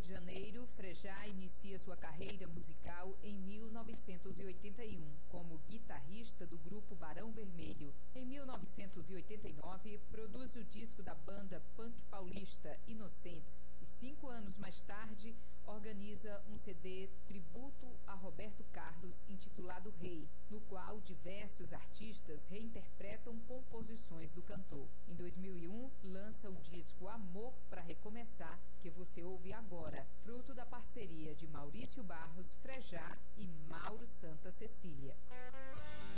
Janeiro, Frejá inicia sua carreira musical em 1981 como guitarrista do grupo Barão Vermelho. Em 1989, produz o disco da banda punk paulista Inocentes e 5 anos mais tarde organiza um CD tributo a Roberto Carlos intitulado Rei, no qual diversos artistas reinterpretam composições do cantor. Em 2001, lança o disco Amor pra Recomeçar, que você ouve agora, fruto da parceria de Maurício Barros, Frejá e Mauro Santa Cecília.